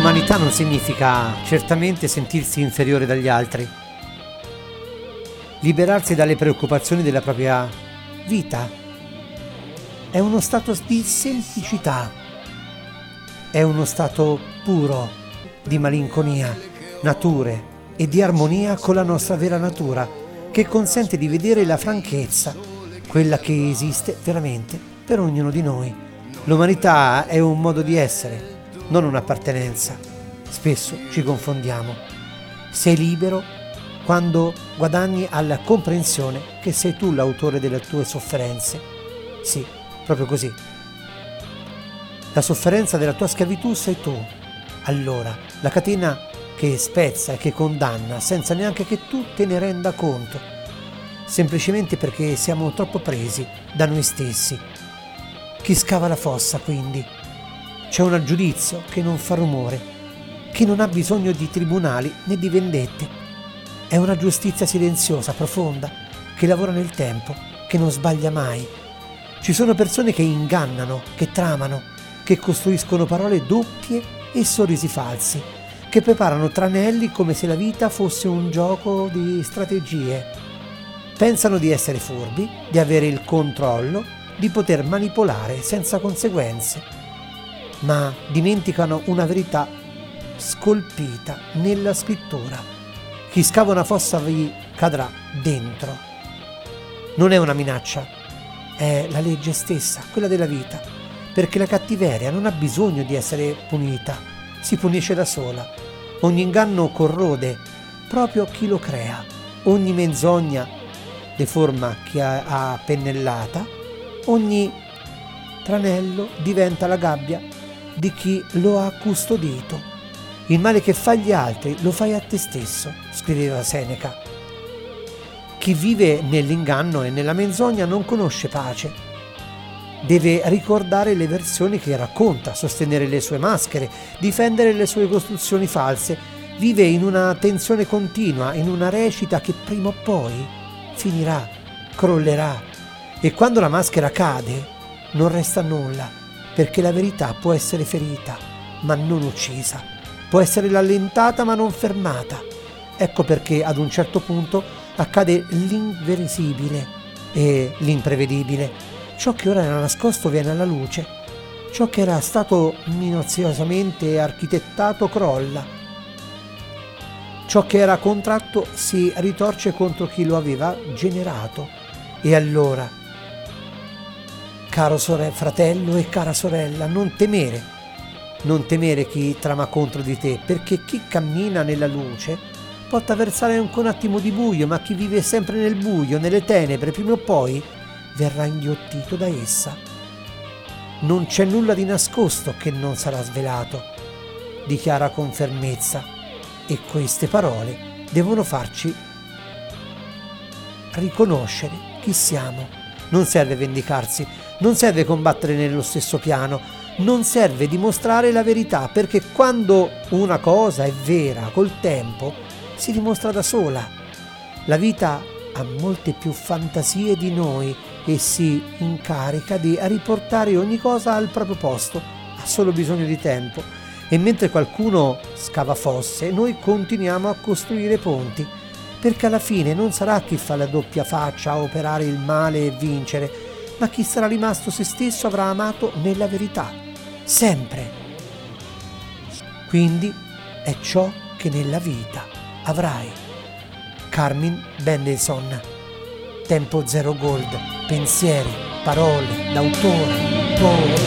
Umanità non significa certamente sentirsi inferiore dagli altri. Liberarsi dalle preoccupazioni della propria vita è uno stato di semplicità, è uno stato puro di malinconia, nature e di armonia con la nostra vera natura, che consente di vedere la franchezza, quella che esiste veramente per ognuno di noi. L'umanità è un modo di essere, non un'appartenenza. Spesso ci confondiamo. Sei libero quando guadagni alla comprensione che sei tu l'autore delle tue sofferenze. Sì, proprio così. La sofferenza della tua schiavitù sei tu. Allora, la catena che spezza e che condanna senza neanche che tu te ne renda conto, semplicemente perché siamo troppo presi da noi stessi. Chi scava la fossa, quindi? C'è un giudizio che non fa rumore, che non ha bisogno di tribunali né di vendette. È una giustizia silenziosa, profonda, che lavora nel tempo, che non sbaglia mai. Ci sono persone che ingannano, che tramano, che costruiscono parole doppie e sorrisi falsi, che preparano tranelli come se la vita fosse un gioco di strategie. Pensano di essere furbi, di avere il controllo, di poter manipolare senza conseguenze, ma dimenticano una verità scolpita nella scrittura. Chi scava una fossa vi cadrà dentro. Non è una minaccia, è la legge stessa, quella della vita, perché la cattiveria non ha bisogno di essere punita, si punisce da sola. Ogni inganno corrode proprio chi lo crea, ogni menzogna deforma chi ha pennellata, ogni tranello diventa la gabbia di chi lo ha custodito. Il male che fai agli altri lo fai a te stesso, scriveva Seneca. Chi vive nell'inganno e nella menzogna non conosce pace. Deve ricordare le versioni che racconta, sostenere le sue maschere, difendere le sue costruzioni false. Vive in una tensione continua, in una recita che prima o poi finirà, crollerà. E quando la maschera cade, non resta nulla, perché la verità può essere ferita, ma non uccisa. Può essere rallentata, ma non fermata. Ecco perché ad un certo punto accade l'inverisibile e l'imprevedibile. Ciò che ora era nascosto viene alla luce. Ciò che era stato minuziosamente architettato crolla. Ciò che era contratto si ritorce contro chi lo aveva generato. E allora, caro fratello e cara sorella, non temere chi trama contro di te, perché chi cammina nella luce può attraversare anche un attimo di buio, ma chi vive sempre nel buio, nelle tenebre, prima o poi verrà inghiottito da essa. Non c'è nulla di nascosto che non sarà svelato, dichiara con fermezza, e queste parole devono farci riconoscere chi siamo. Non serve vendicarsi, non serve combattere nello stesso piano, non serve dimostrare la verità, perché quando una cosa è vera col tempo si dimostra da sola. La vita ha molte più fantasie di noi e si incarica di riportare ogni cosa al proprio posto. Ha solo bisogno di tempo, e mentre qualcuno scava fosse, noi continuiamo a costruire ponti, perché alla fine non sarà chi fa la doppia faccia a operare il male e vincere, ma chi sarà rimasto se stesso avrà amato nella verità, sempre. Quindi è ciò che nella vita avrai. Carmine Mendelssohn. Tempo Zero Gold. Pensieri, parole, d'autore, poeta.